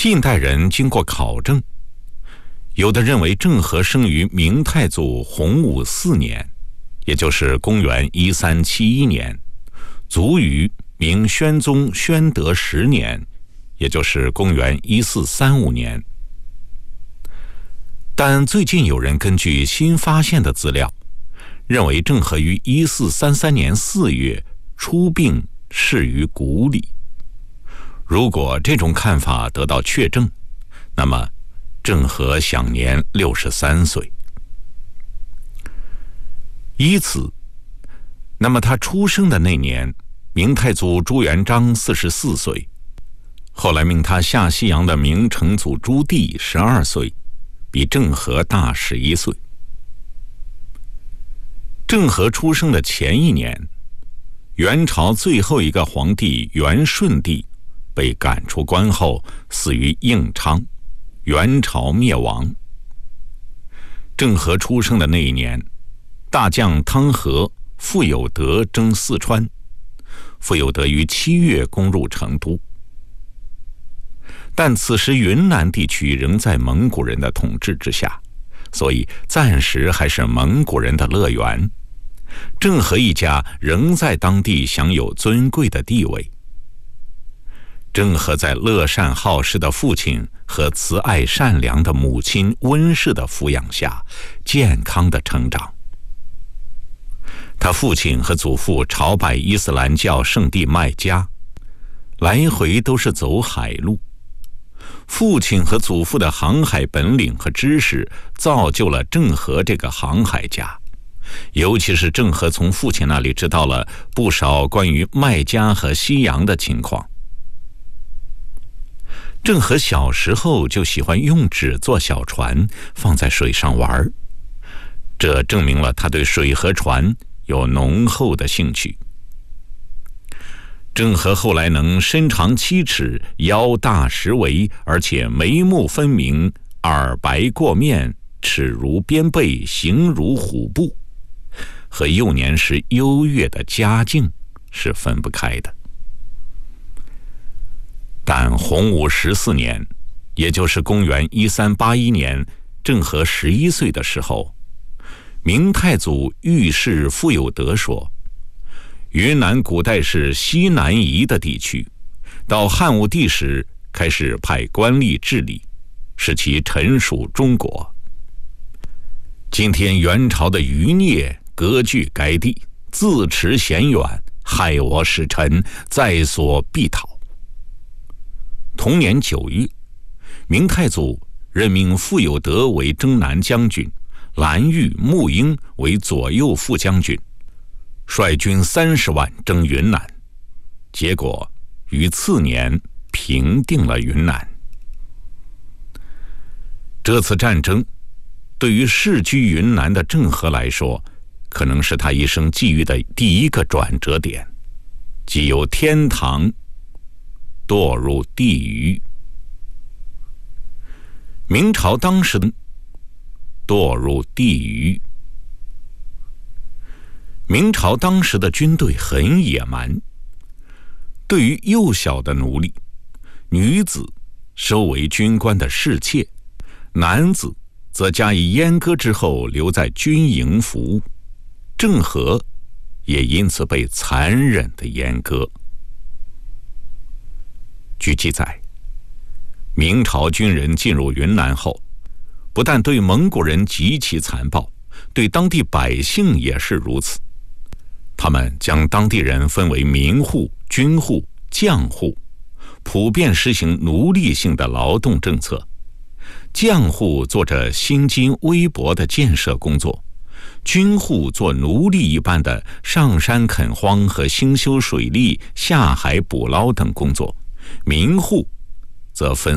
近代人经过考证，有的认为郑和生于明太祖洪武4年，也就是公元1371年，卒于明宣宗宣德10年，也就是公元1435年。但最近有人根据新发现的资料，认为郑和于1433年4月出殡逝于谷里。如果这种看法得到确证，那么郑和享年63岁。依此，那么他出生的那年，明太祖朱元璋44岁，后来命他下西洋的明成祖朱棣12岁，比郑和大11岁。郑和出生的前一年，元朝最后一个皇帝元顺帝被赶出关后，死于应昌，元朝灭亡。郑和出生的那一年，大将汤和、傅有德征四川，傅有德于7月攻入成都。但此时云南地区仍在蒙古人的统治之下，所以暂时还是蒙古人的乐园。郑和一家仍在当地享有尊贵的地位。郑和在乐善好施的父亲和慈爱善良的母亲温氏的抚养下，健康的成长。他父亲和祖父朝拜伊斯兰教圣地麦加，来回都是走海路。父亲和祖父的航海本领和知识造就了郑和这个航海家，尤其是郑和从父亲那里知道了不少关于麦加和西洋的情况。郑和小时候就喜欢用纸做小船，放在水上玩，这证明了他对水和船有浓厚的兴趣。郑和后来能身长7尺，腰大10围，而且眉目分明，耳白过面，齿如边贝，形如虎步，和幼年时优越的家境是分不开的。但洪武14年，也就是公元1381年，郑和11岁的时候，明太祖御史傅有德说，云南古代是西南夷的地区，到汉武帝时开始派官吏治理，使其臣属中国。今天元朝的余孽割据该地，自持险远，害我使臣，在所必讨。同年9月，明太祖任命傅有德为征南将军，蓝玉、穆英为左右副将军，率军30万征云南，结果于次年平定了云南。这次战争对于世居云南的郑和来说，可能是他一生际遇的第一个转折点，即由天堂堕入地狱。明朝当时的堕入地狱。明朝当时的军队很野蛮，对于幼小的奴隶、女子收为军官的侍妾，男子则加以阉割之后留在军营服务。郑和也因此被残忍的阉割。据记载，明朝军人进入云南后，不但对蒙古人极其残暴，对当地百姓也是如此。他们将当地人分为民户、军户、将户，普遍实行奴隶性的劳动政策。将户做着薪金微薄的建设工作，军户做奴隶一般的上山垦荒和兴修水利、下海捕捞等工作，民户则分